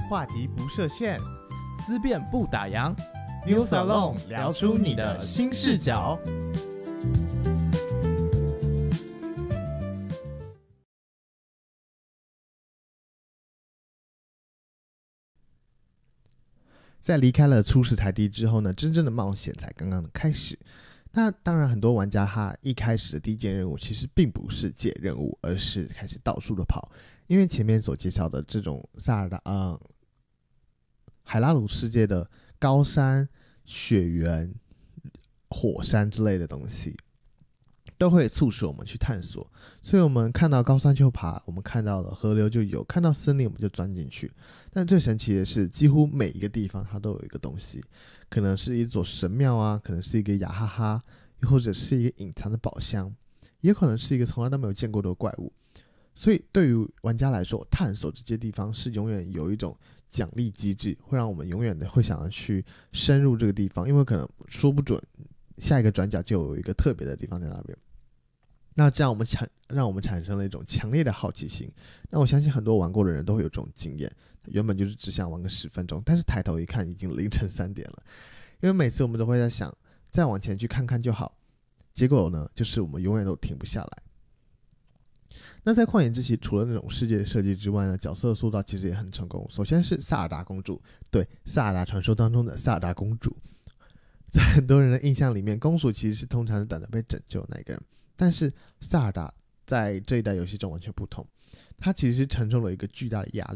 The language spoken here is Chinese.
话题不设限， 思辨不打烊。 New Salon 聊出你的新视角。在离开了初始台地之后呢，真正的冒险才刚刚的开始。那当然，很多玩家他一开始的第一件任务其实并不是解任务，而是开始到处的跑。因为前面所介绍的这种海拉鲁世界的高山、雪原、火山之类的东西，都会促使我们去探索。所以我们看到高山就爬，我们看到了河流就游，看到森林我们就钻进去。但最神奇的是，几乎每一个地方它都有一个东西，可能是一座神庙啊，可能是一个雅哈哈，又或者是一个隐藏的宝箱，也可能是一个从来都没有见过的怪物。所以对于玩家来说，探索这些地方是永远有一种奖励机制，会让我们永远的会想要去深入这个地方，因为可能说不准下一个转角就有一个特别的地方在那边。那这样让我们产生了一种强烈的好奇心。那我相信很多玩过的人都会有这种经验，原本就是只想玩个10分钟，但是抬头一看已经凌晨3点了。因为每次我们都会在想再往前去看看就好，结果呢就是我们永远都停不下来。那在旷野之息除了那种世界设计之外呢，角色塑造其实也很成功。首先是萨尔达公主，对，萨尔达传说当中的萨尔达公主。在很多人的印象里面，公主其实是通常是等着被拯救的那个人，但是萨尔达在这一代游戏中完全不同，她其实承受了一个巨大的压